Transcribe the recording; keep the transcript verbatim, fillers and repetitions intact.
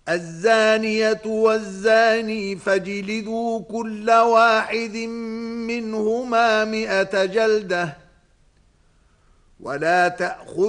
الزانية والزاني فاجلدوا كل واحد منهما مئة جلدة ولا تأخذ